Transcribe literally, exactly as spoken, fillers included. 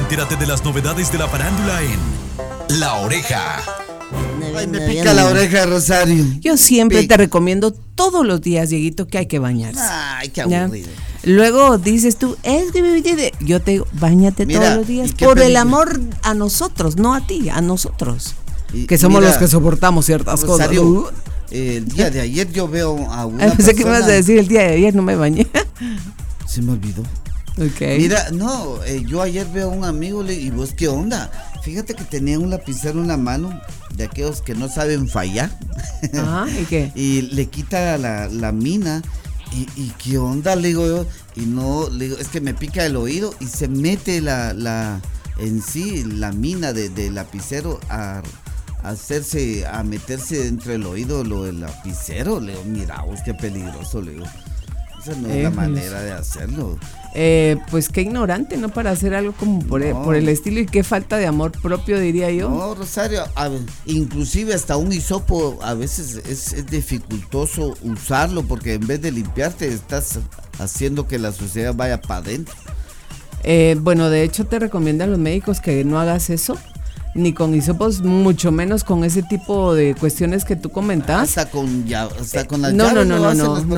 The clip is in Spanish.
Entérate de las novedades de la farándula en La Oreja. Ay, me pica la oreja, Rosario. Yo siempre Pica. te recomiendo todos los días, Dieguito, que hay que bañarse. Ay, qué ¿Ya? aburrido. Luego dices tú, es que yo te digo, báñate Mira, todos los días ¿y qué por el peligro? amor a nosotros, no a ti, a nosotros. Y Que somos mira, los que soportamos ciertas Rosario, cosas. eh, el día de ayer yo veo a una Ay, pensé que me persona- ibas a decir el día de ayer no me bañé. Se me olvidó. Okay. Mira, no, eh, yo ayer veo a un amigo le, y vos, ¿qué onda? Fíjate que tenía un lapicero en la mano, de aquellos que no saben fallar. Ajá, ¿y qué? Y le quita la, la mina. Y, y qué onda, le digo yo. Y no, le digo, es que me pica el oído. Y se mete la, la en sí, la mina de, de lapicero a, a hacerse, a meterse dentro del oído lo del lapicero. Le digo, mira vos, qué peligroso, le digo. Esa no es la Éjoles. manera de hacerlo. Eh, pues qué ignorante, ¿no? Para hacer algo como por, No. el, por el estilo y qué falta de amor propio, diría yo. No, Rosario, a ver, inclusive hasta un hisopo a veces es, es dificultoso usarlo porque en vez de limpiarte estás haciendo que la suciedad vaya para adentro. Eh, bueno, de hecho te recomiendan los médicos que no hagas eso, ni con hisopos, mucho menos con ese tipo de cuestiones que tú comentas. Hasta con, ya, hasta con las No, no, llaves no, lo no, hacen no, las no.